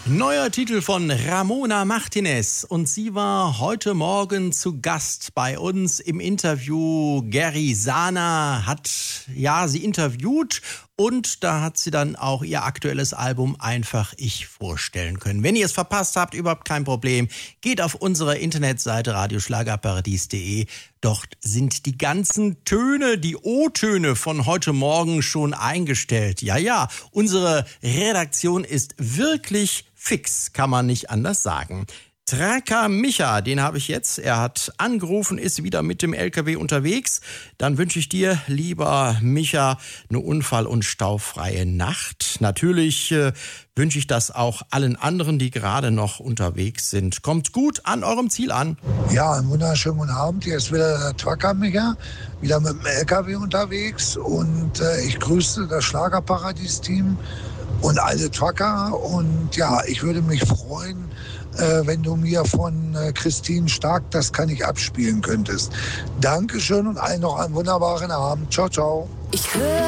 Neuer Titel von Ramona Martinez und sie war heute Morgen zu Gast bei uns im Interview. Gary Sana hat sie interviewt und da hat sie dann auch ihr aktuelles Album Einfach Ich vorstellen können. Wenn ihr es verpasst habt, überhaupt kein Problem. Geht auf unsere Internetseite radioschlagerparadies.de. Dort sind die ganzen Töne, die O-Töne von heute Morgen schon eingestellt. Ja, unsere Redaktion ist wirklich fix, kann man nicht anders sagen. Tracker Micha, den habe ich jetzt. Er hat angerufen, ist wieder mit dem LKW unterwegs. Dann wünsche ich dir, lieber Micha, eine unfall- und staufreie Nacht. Natürlich wünsche ich das auch allen anderen, die gerade noch unterwegs sind. Kommt gut an eurem Ziel an. Ja, einen wunderschönen guten Abend. Hier ist wieder der Tracker Micha, wieder mit dem LKW unterwegs. Und ich grüße das Schlagerparadies-Team und alle Trucker. Und ja, ich würde mich freuen, wenn du mir von Christine Stark Das kann ich abspielen könntest. Dankeschön und allen noch einen wunderbaren Abend. Ciao, ciao.